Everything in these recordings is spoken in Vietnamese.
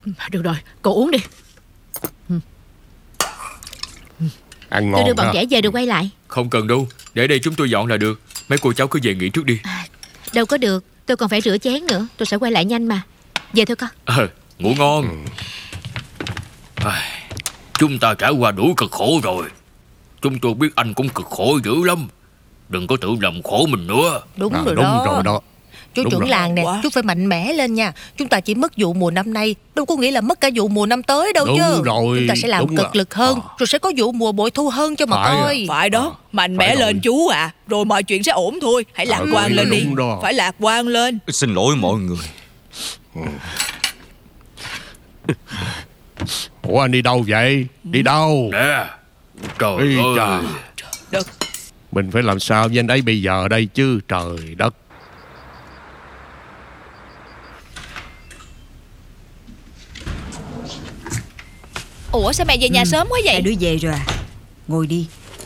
Được rồi, cô uống đi. Ăn ngon. Tôi đưa bọn trẻ về rồi quay lại. Không cần đâu, để đây chúng tôi dọn là được. Mấy cô cháu cứ về nghỉ trước đi. Đâu có được, tôi còn phải rửa chén nữa. Tôi sẽ quay lại nhanh mà. Về thôi con. Ngủ ngon. Chúng ta trải qua đủ cực khổ rồi. Chúng tôi biết anh cũng cực khổ dữ lắm. Đừng có tự làm khổ mình nữa. Đúng rồi đó. Chú trưởng làng nè, chú phải mạnh mẽ lên nha. Chúng ta chỉ mất vụ mùa năm nay, đâu có nghĩa là mất cả vụ mùa năm tới đâu chứ. Đúng rồi. Chúng ta sẽ làm cực lực hơn, rồi sẽ có vụ mùa bội thu hơn cho mà coi. Phải đó, mạnh mẽ lên chú à. Rồi mọi chuyện sẽ ổn thôi. Hãy lạc quan lên đi. Phải lạc quan lên. Xin lỗi mọi người. Ủa anh đi đâu vậy? Đi đâu? Nè, trời ơi. Đất. Mình phải làm sao với anh ấy bây giờ đây chứ? Trời đất. Ủa sao mẹ về nhà sớm quá vậy? Hai đứa về rồi à? Ngồi đi.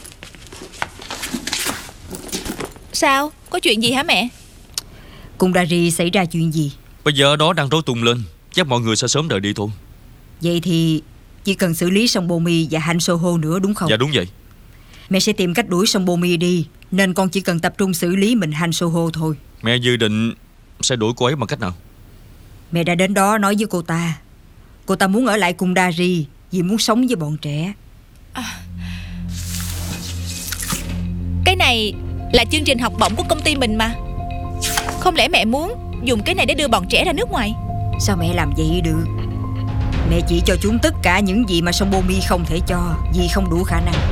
Sao? Có chuyện gì hả mẹ? Cùng Dari xảy ra chuyện gì? Bây giờ đó đang rối tung lên. Chắc mọi người sẽ sớm rời đi thôi. Vậy thì chỉ cần xử lý Song Bomi và Han Soho nữa đúng không? Dạ đúng vậy. Mẹ sẽ tìm cách đuổi Song Bomi đi, nên con chỉ cần tập trung xử lý mình Han Soho thôi. Mẹ dự định sẽ đuổi cô ấy bằng cách nào? Mẹ đã đến đó nói với cô ta. Cô ta muốn ở lại cùng Dari vì muốn sống với bọn trẻ. Cái này là chương trình học bổng của công ty mình mà. Không lẽ mẹ muốn dùng cái này để đưa bọn trẻ ra nước ngoài? Sao mẹ làm vậy được? Mẹ chỉ cho chúng tất cả những gì mà Song Bomi không thể cho, vì không đủ khả năng.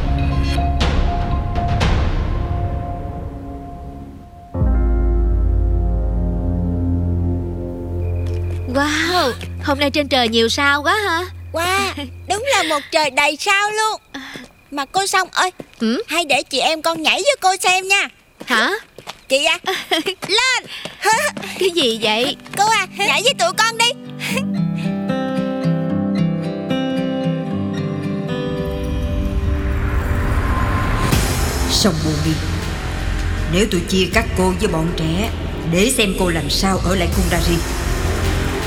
Wow, hôm nay trên trời nhiều sao quá ha. Wow, đúng là một trời đầy sao luôn. Mà cô Song ơi, hay để chị em con nhảy với cô xem nha. Hả? Chị à, lên. Cái gì vậy? Cô à, nhảy với tụi con đi. Song Bomi, nếu tôi chia cắt cô với bọn trẻ để xem cô làm sao ở lại cung Dari.